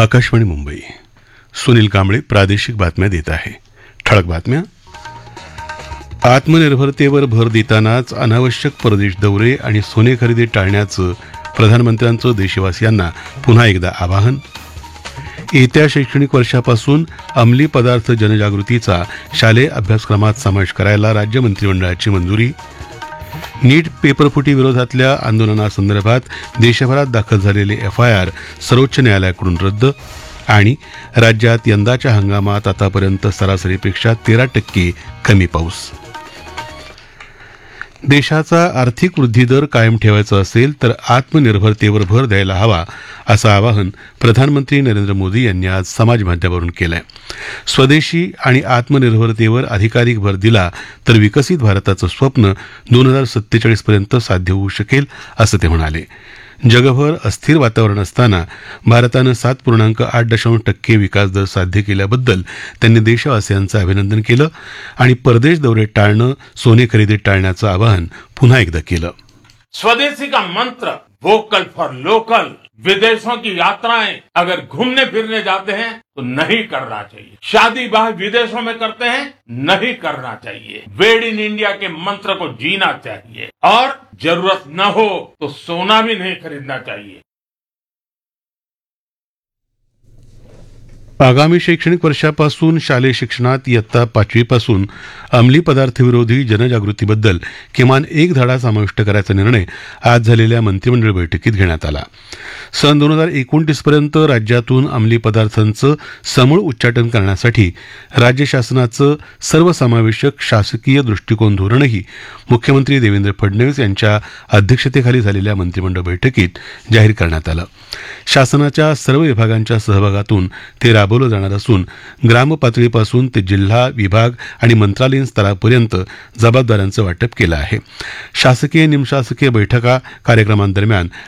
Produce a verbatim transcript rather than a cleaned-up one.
आकाशवाणी मुंबई. सुनील कांबळे प्रादेशिक बातम्या देत आहे. ठळक बातम्या. आत्मनिर्भरतेवर भर देतानाच अनावश्यक परदेश दौरे आणि सोने खरेदी टाळण्याचं प्रधानमंत्र्यांचं देशवासियांना पुन्हा एकदा आवाहन. येत्या शैक्षणिक वर्षापासून अंमली पदार्थ जनजागृतीचा शालेय अभ्यासक्रमात समावेश करायला राज्य मंत्रिमंडळाची मंजुरी. नीट पेपरफुटी विरोधातल्या आंदोलनासंदर्भात देशभरात दाखल झालेले एफ आय आर सर्वोच्च न्यायालयाकडून रद्द. आणि राज्यात यंदाच्या हंगामात आतापर्यंत सरासरीपेक्षा तेरा टक्के कमी पाऊस. देशाचा आर्थिक वृद्धिदर कायम ठेवायचा असेल तर आत्मनिर्भरतेवर भर द्यायला हवा असं आवाहन प्रधानमंत्री नरेंद्र मोदी यांनी आज समाजमाध्यमावरून केलं आहे. स्वदेशी आणि आत्मनिर्भरतेवर अधिकाधिक भर दिला तर विकसित भारताचं स्वप्न दोन हजार सत्तेचाळीसपर्यंत साध्य होऊ शकेल असं ते म्हणाले. जगभर अस्थिर वातावरण असताना भारतानं सात पूर्णांक आठ दशांश टक्के विकास दर साध्य केल्याबद्दल त्यांनी देशवासियांचं अभिनंदन केलं आणि परदेश दौरे टाळणं, सोने खरेदी टाळण्याचं आवाहन पुन्हा एकदा केलं. स्वदेशी का मंत्र, वोकल फॉर लोकल. विदेशों की यात्राएं अगर घूमने फिरने जाते हैं तो नहीं करना चाहिए. शादी ब्याह विदेशों में करते हैं, नहीं करना चाहिए. मेड इन इंडिया के मंत्र को जीना चाहिए और जरूरत न हो तो सोना भी नहीं खरीदना चाहिए. आगामी शैक्षणिक वर्षापासून शालेय शिक्षणात इयत्ता पाचवीपासून अंमली पदार्थ विरोधी जनजागृतीबद्दल किमान एक धडा समाविष्ट करायचा निर्णय आज झालेल्या मंत्रिमंडळ बैठकीत घेण्यात आला. सन दोन हजार एकोणतीसपर्यंत राज्यातून अंमली पदार्थांचं समूळ उच्चाटन करण्यासाठी राज्य शासनाचं सर्वसमावेशक शासकीय दृष्टिकोन धोरणही मुख्यमंत्री देवेंद्र फडणवीस यांच्या अध्यक्षतेखाली झालेल्या मंत्रिमंडळ बैठकीत जाहीर करण्यात आलं. शासनाच्या सर्व विभागांच्या सहभागातून ते राबवलं जाणार असून ग्रामपातळीपासून ते जिल्हा, विभाग आणि मंत्रालयीन स्तरापर्यंत जबाबदाऱ्यांचं वाटप केलं आहे. शासकीय निमशासकीय बैठका कार्यक्रमांदरम्यान